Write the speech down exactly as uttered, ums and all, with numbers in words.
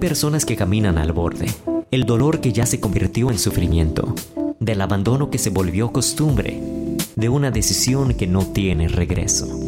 personas que caminan al borde, el dolor que ya se convirtió en sufrimiento, del abandono que se volvió costumbre, de una decisión que no tiene regreso.